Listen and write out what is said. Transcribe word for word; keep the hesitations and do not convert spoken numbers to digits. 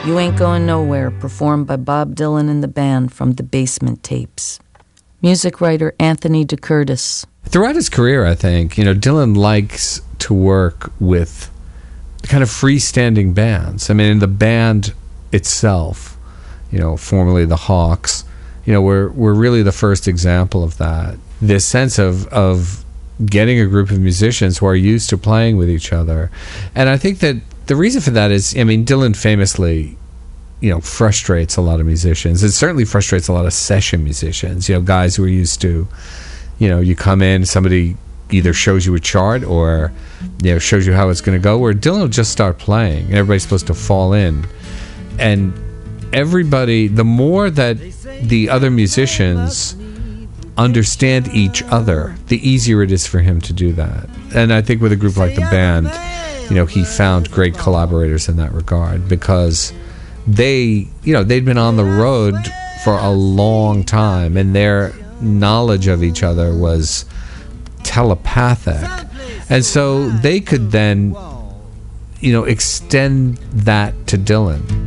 You Ain't Going Nowhere, performed by Bob Dylan and the band from the Basement Tapes. Music writer Anthony DeCurtis. Throughout his career, I think, you know, Dylan likes to work with kind of freestanding bands. I mean, in the band itself, you know, formerly the Hawks, you know, we're we're really the first example of that. This sense of of getting a group of musicians who are used to playing with each other. And I think that the reason for that is, I mean, Dylan famously, you know, frustrates a lot of musicians. It certainly frustrates a lot of session musicians, you know, guys who are used to, you know, you come in, somebody either shows you a chart or, you know, shows you how it's going to go, where Dylan will just start playing and everybody's supposed to fall in. And everybody, the more that the other musicians understand each other, the easier it is for him to do that. And I think with a group like the band, you know, he found great collaborators in that regard, because they, you know, they'd been on the road for a long time and their knowledge of each other was telepathic. And so they could then, you know, extend that to Dylan.